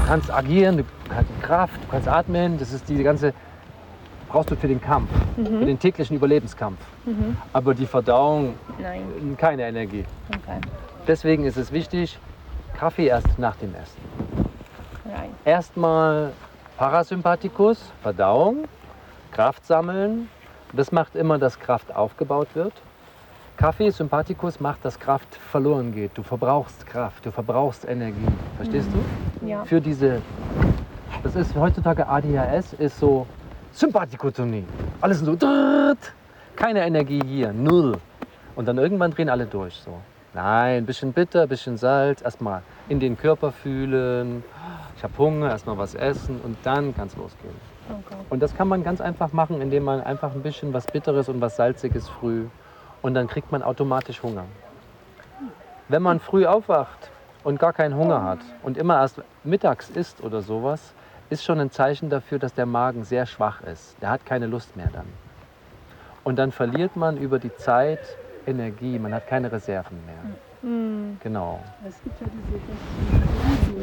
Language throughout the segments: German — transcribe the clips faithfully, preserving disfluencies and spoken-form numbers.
kannst agieren, du kannst Kraft, du kannst atmen. Das ist die ganze, brauchst du für den Kampf, mhm. für den täglichen Überlebenskampf. Mhm. Aber die Verdauung, Nein. keine Energie. Okay. Deswegen ist es wichtig, Kaffee erst nach dem Essen. Nein. Erstmal Parasympathikus, Verdauung, Kraft sammeln. Das macht immer, dass Kraft aufgebaut wird. Kaffee, Sympathikus macht, dass Kraft verloren geht. Du verbrauchst Kraft, du verbrauchst Energie. Verstehst du? Ja. Für diese, das ist heutzutage A D H S, ist so Sympathikotonie. Alles so, keine Energie hier, null. Und dann irgendwann drehen alle durch. So. Nein, ein bisschen bitter, ein bisschen Salz, erstmal in den Körper fühlen. Ich habe Hunger, erstmal was essen und dann kann es losgehen. Okay. Und das kann man ganz einfach machen, indem man einfach ein bisschen was Bitteres und was Salziges früh. Und dann kriegt man automatisch Hunger. Wenn man früh aufwacht und gar keinen Hunger hat und immer erst mittags isst oder sowas, ist schon ein Zeichen dafür, dass der Magen sehr schwach ist. Der hat keine Lust mehr dann. Und dann verliert man über die Zeit Energie, man hat keine Reserven mehr. Mhm. Genau. Es gibt ja diese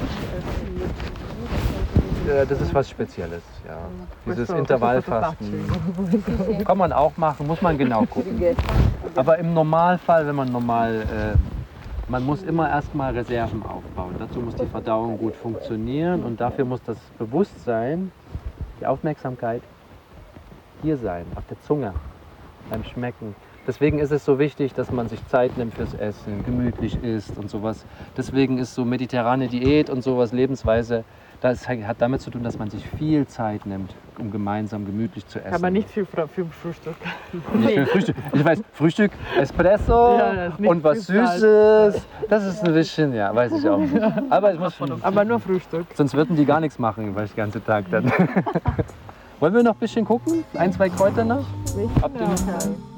Ja, das ist was Spezielles, ja. Dieses Intervallfasten kann man auch machen, muss man genau gucken. Aber im Normalfall, wenn man normal, äh, man muss immer erstmal Reserven aufbauen. Dazu muss die Verdauung gut funktionieren und dafür muss das Bewusstsein, die Aufmerksamkeit hier sein, auf der Zunge, beim Schmecken. Deswegen ist es so wichtig, dass man sich Zeit nimmt fürs Essen, gemütlich isst und sowas. Deswegen ist so mediterrane Diät und sowas, Lebensweise, das hat damit zu tun, dass man sich viel Zeit nimmt, um gemeinsam gemütlich zu essen. Aber nicht viel für Frühstück. Nicht viel Frühstück. Ich weiß, Frühstück, Espresso ja, und was Süßes, das ist ein bisschen, ja, weiß ich auch nicht. Aber, es muss schon, Aber nur Frühstück. Sonst würden die gar nichts machen, weil ich den ganzen Tag dann. Wollen wir noch ein bisschen gucken? Ein, zwei Kräuter noch? Ab dem